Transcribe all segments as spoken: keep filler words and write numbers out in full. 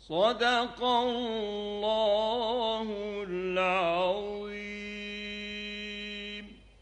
صدق الله العظيم.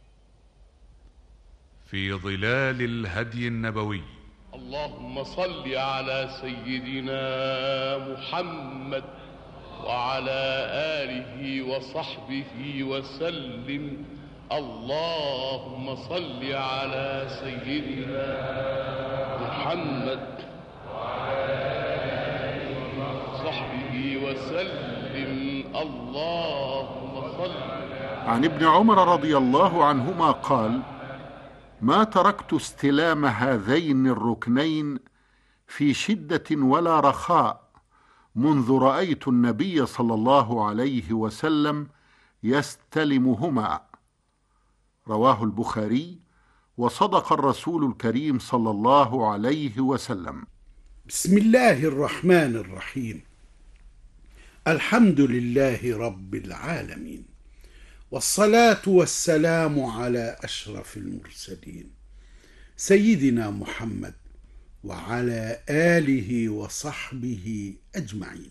في ظلال الهدي النبوي. اللهم صل على سيدنا محمد وعلى آله وصحبه وسلم. اللهم صل على سيدنا محمد وعلى آله وصحبه وسلم. اللهم صل. عن ابن عمر رضي الله عنهما قال: ما تركت استلام هذين الركنين في شدة ولا رخاء منذ رأيت النبي صلى الله عليه وسلم يستلمهما. رواه البخاري. وصدق الرسول الكريم صلى الله عليه وسلم. بسم الله الرحمن الرحيم. الحمد لله رب العالمين، والصلاة والسلام على أشرف المرسلين سيدنا محمد وعلى آله وصحبه أجمعين.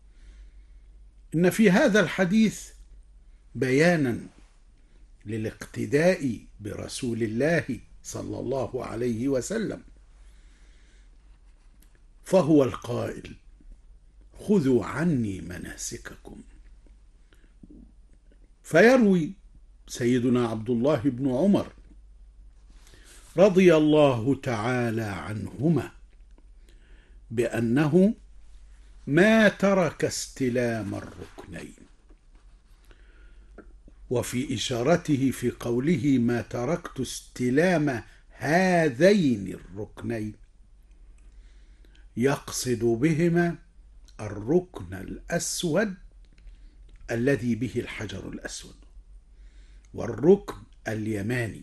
إن في هذا الحديث بيانا للاقتداء برسول الله صلى الله عليه وسلم، فهو القائل: خذوا عني مناسككم. فيروي سيدنا عبد الله بن عمر رضي الله تعالى عنهما بأنه ما ترك استلام الركنين، وفي إشارته في قوله ما تركت استلام هذين الركنين يقصد بهما الركن الأسود الذي به الحجر الأسود والركن اليماني.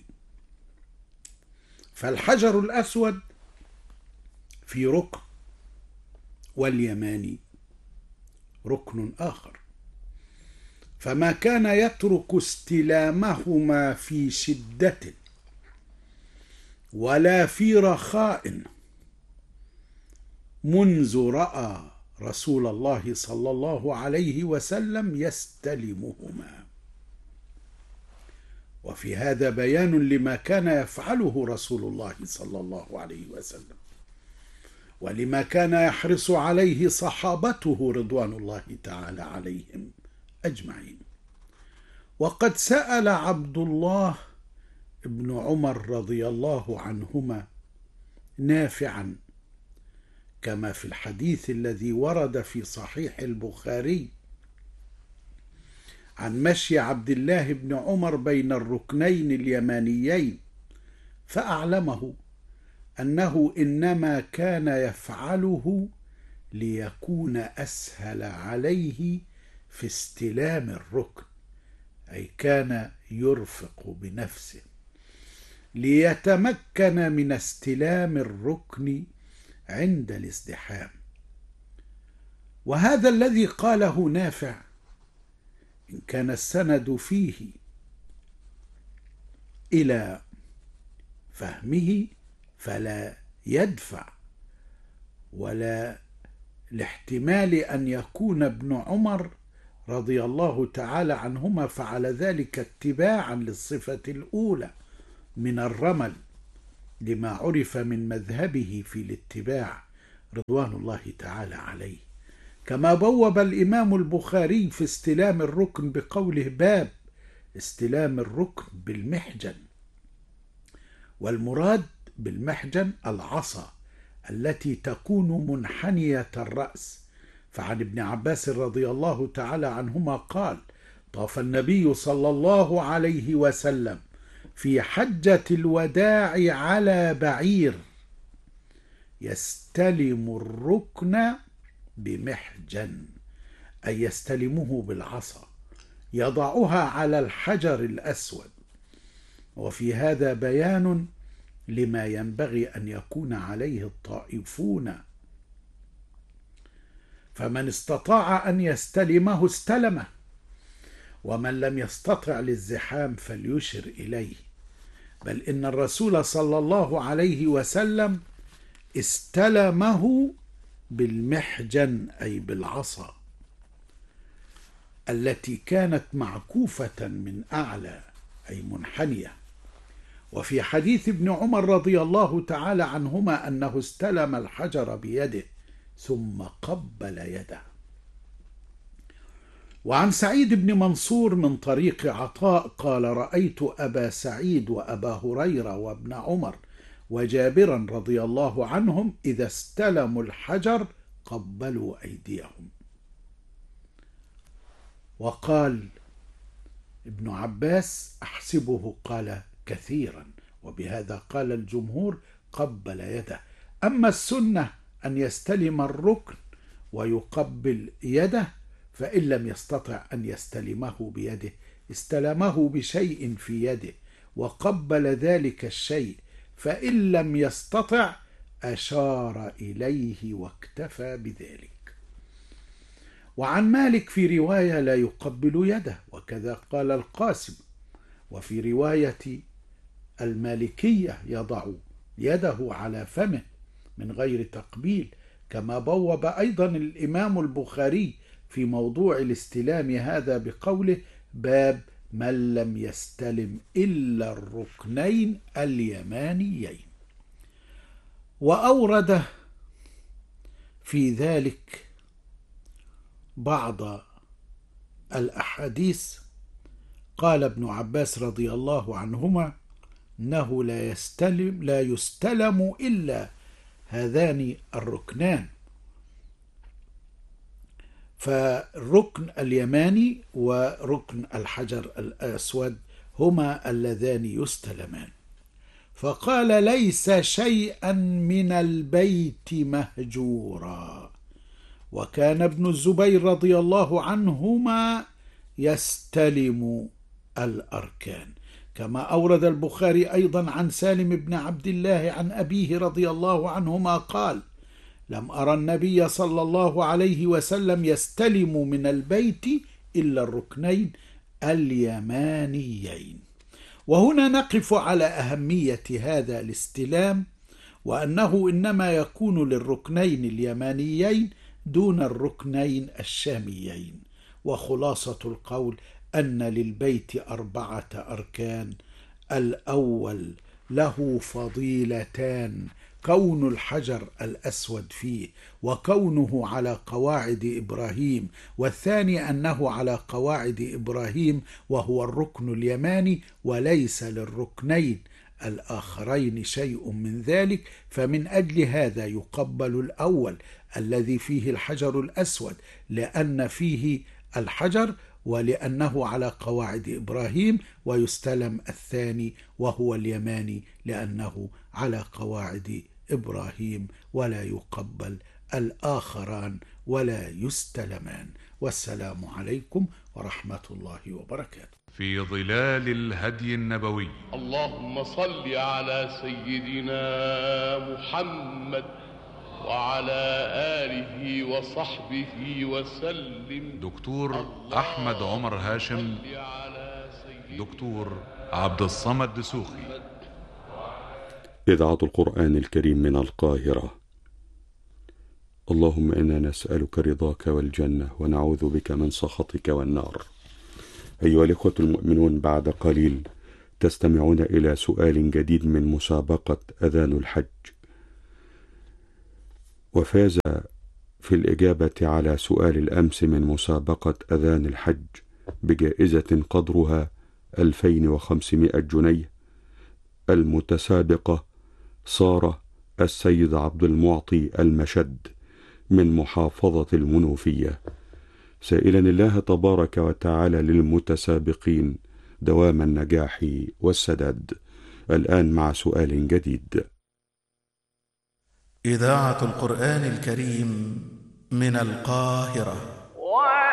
فالحجر الأسود في ركن، واليماني ركن آخر، فما كان يترك استلامهما في شدة ولا في رخاء منذ رأى رسول الله صلى الله عليه وسلم يستلمهما. وفي هذا بيان لما كان يفعله رسول الله صلى الله عليه وسلم، ولما كان يحرص عليه صحابته رضوان الله تعالى عليهم أجمعين. وقد سأل عبد الله بن عمر رضي الله عنهما نافعا كما في الحديث الذي ورد في صحيح البخاري عن مشي عبد الله بن عمر بين الركنين اليمانيين، فأعلمه أنه إنما كان يفعله ليكون أسهل عليه في استلام الركن، أي كان يرفق بنفسه ليتمكن من استلام الركن عند الازدحام. وهذا الذي قاله نافع إن كان السند فيه إلى فهمه فلا يدفع، ولا لاحتمال أن يكون ابن عمر رضي الله تعالى عنهما فعل ذلك اتباعا للصفة الأولى من الرمل، لما عرف من مذهبه في الاتباع رضوان الله تعالى عليه. كما بوب الإمام البخاري في استلام الركن بقوله: باب استلام الركن بالمحجن. والمراد بالمحجن العصا التي تكون منحنية الرأس. فعن ابن عباس رضي الله تعالى عنهما قال: طاف النبي صلى الله عليه وسلم في حجة الوداع على بعير يستلم الركن بمحجن، أي يستلمه بالعصا يضعها على الحجر الأسود. وفي هذا بيان لما ينبغي أن يكون عليه الطائفون، فمن استطاع أن يستلمه استلمه، ومن لم يستطع للزحام فليشر إليه. بل إن الرسول صلى الله عليه وسلم استلمه بالمحجن أي بالعصا التي كانت معكوفة من أعلى أي منحنية. وفي حديث ابن عمر رضي الله تعالى عنهما أنه استلم الحجر بيده ثم قبل يده. وعن سعيد بن منصور من طريق عطاء قال: رأيت أبا سعيد وأبا هريرة وابن عمر وجابرا رضي الله عنهم إذا استلموا الحجر قبلوا أيديهم. وقال ابن عباس: أحسبه قال كثيرا، وبهذا قال الجمهور قبل يده. أما السنة أن يستلم الركن ويقبل يده، فإن لم يستطع أن يستلمه بيده استلمه بشيء في يده وقبل ذلك الشيء، فإن لم يستطع أشار إليه واكتفى بذلك. وعن مالك في رواية لا يقبل يده، وكذا قال القاسم. وفي رواية المالكية يضع يده على فمه من غير تقبيل، كما بوب أيضا الإمام البخاري في موضوع الاستلام هذا بقوله: باب من لم يستلم إلا الركنين اليمانيين. وأورد في ذلك بعض الأحاديث. قال ابن عباس رضي الله عنهما: إنه لا يستلم لا يستلم إلا هذان الركنان، فالركن اليماني وركن الحجر الأسود هما اللذان يستلمان. فقال: ليس شيئا من البيت مهجورا. وكان ابن الزبير رضي الله عنهما يستلم الأركان، كما أورد البخاري أيضا عن سالم بن عبد الله عن أبيه رضي الله عنهما قال: لم أرى النبي صلى الله عليه وسلم يستلم من البيت إلا الركنين اليمانيين. وهنا نقف على أهمية هذا الاستلام، وأنه إنما يكون للركنين اليمانيين دون الركنين الشاميين. وخلاصة القول أن للبيت أربعة أركان: الأول له فضيلتان، كون الحجر الأسود فيه وكونه على قواعد إبراهيم، والثاني أنه على قواعد إبراهيم وهو الركن اليماني، وليس للركنين الآخرين شيء من ذلك، فمن أجل هذا يقبل الأول الذي فيه الحجر الأسود لأن فيه الحجر ولأنه على قواعد إبراهيم، ويستلم الثاني وهو اليماني لأنه على قواعد إبراهيم، ولا يقبل الآخران ولا يستلمان. والسلام عليكم ورحمة الله وبركاته. في ظلال الهدي النبوي. اللهم صل على سيدنا محمد وعلى آله وصحبه وسلم. دكتور أحمد عمر هاشم، دكتور عبد الصمد دسوخي. إذاعة القرآن الكريم من القاهرة. اللهم إنا نسألك رضاك والجنة ونعوذ بك من سخطك والنار. أيها الإخوة المؤمنون، بعد قليل تستمعون إلى سؤال جديد من مسابقة أذان الحج. وفاز في الإجابة على سؤال الأمس من مسابقة أذان الحج بجائزة قدرها ألفين وخمسمائة جنيه المتسابقة سارة السيد عبد المعطي المشد من محافظة المنوفية، سائلا الله تبارك وتعالى للمتسابقين دوام النجاح والسداد. الآن مع سؤال جديد. إذاعة القرآن الكريم من القاهرة.